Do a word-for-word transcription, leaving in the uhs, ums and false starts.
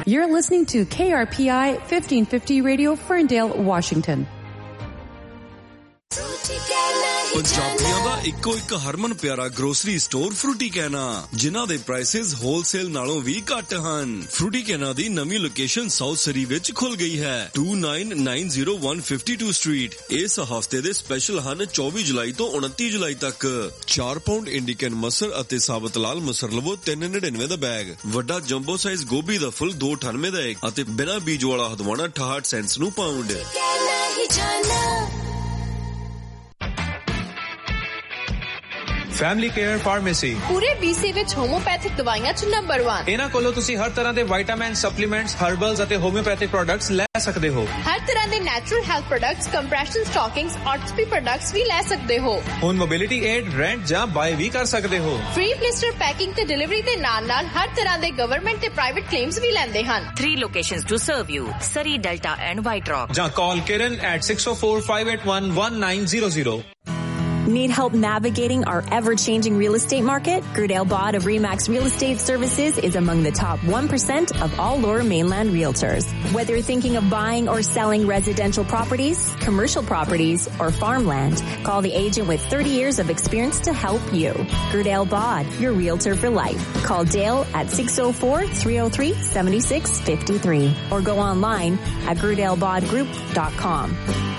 You're listening to K R P I fifteen fifty Radio, Ferndale, Washington. ਪੰਜਾਬੀਆਂ ਦਾ ਇੱਕੋ ਇੱਕ ਹਰਮਨ ਪਿਆਰਾ grocery store Frooti ਕੈਨਾ, ਜਿਨ੍ਹਾਂ ਦੇ ਪ੍ਰਾਈਸਿਸ ਹੋਲਸੇਲ ਨਾਲੋਂ ਵੀ ਘੱਟ ਹਨ। ਫਰੂਟੀ ਕੈਨਾ ਦੀ ਨਵੀਂ ਲੋਕੇਸ਼ਨ ਸਾਊਥ ਸਰੀ ਵਿੱਚ ਖੁੱਲ ਗਈ ਹੈ, two nine nine zero one five two street. ਇਸ ਹਫਤੇ ਦੇ ਸਪੈਸ਼ਲ ਹਨ ਚੌਵੀ ਜੁਲਾਈ ਤੋਂ ਉਨੱਤੀ ਜੁਲਾਈ ਤੱਕ। ਚਾਰ ਪਾਉਂਡ ਇੰਡੀਕਨ ਮਸਰ ਅਤੇ ਸਾਬਤ ਲਾਲ ਮਸਰ ਲਵੋ ਤਿੰਨ ਨੜਿਨਵੇਂ ਦਾ ਬੈਗ। ਵੱਡਾ ਜੰਬੋ ਸਾਈਜ਼ ਗੋਭੀ ਦਾ ਫੁੱਲ ਦੋ ਅਠਾਨਵੇਂ ਦਾ ਇੱਕ ਅਤੇ ਬਿਨਾਂ ਬੀਜ ਵਾਲਾ ਹਦਵਾਣਾ ਅਠਾਹਠ ਸੈਂਟਸ ਨੂੰ ਪਾਉਂਡ। ਫੈਮਿਲੀ ਕੇਅਰ ਫਾਰਮੇਸੀ ਪੂਰੇ ਬੀਸੀ ਵਿੱਚ ਹੋਮੋਪੈਥਿਕ ਦਵਾਈਆਂ ਚ ਨੰਬਰ ਇੱਕ। ਇਹਨਾਂ ਕੋਲੋਂ ਤੁਸੀਂ ਹਰ ਤਰ੍ਹਾਂ ਦੇ ਵਿਟਾਮਿਨ, ਸਪਲੀਮੈਂਟਸ, ਹਰਬਲਸ ਅਤੇ ਹੋਮਿਓਪੈਥਿਕ ਪ੍ਰੋਡਕਟਸ ਲੈ ਸਕਦੇ ਹੋ। ਹਰ ਤਰ੍ਹਾਂ ਦੇ natural health products, compression ਸਟਾਕਿੰਗਸ, ਆਰਥੋਪੀ products ਵੀ ਲੈ ਸਕਦੇ ਹੋ। ਹੁਣ ਮੋਬਿਲਿਟੀ ਏਡ, ਰੈਂਟ ਜਾਂ ਬਾਏ ਵੀ ਕਰ ਸਕਦੇ ਹੋ। ਫ੍ਰੀ ਪਲਿਸਟਰ ਪੈਕਿੰਗ ਤੇ ਡਿਲੀਵਰੀ ਦੇ ਨਾਲ ਨਾਲ ਹਰ ਤਰ੍ਹਾਂ ਦੇ ਗਵਰਨਮੈਂਟ ਤੇ ਪ੍ਰਾਈਵੇਟ ਕਲੇਮਸ ਵੀ ਲੈਂਦੇ ਹਨ। Three locations to serve you: Surrey, Delta and White Rock. ਜਾਂ call Kiran at six oh four, five eight one, one nine zero zero. Need help navigating our ever-changing real estate market? Grudale Bod of Remax Real Estate Services is among the top one percent of all Lower Mainland realtors. Whether you're thinking of buying or selling residential properties, commercial properties, or farmland, call the agent with thirty years of experience to help you. Grudale Bod, your realtor for life. Call Dale at six oh four, three oh three, seven six five three or go online at grudale bod group dot com.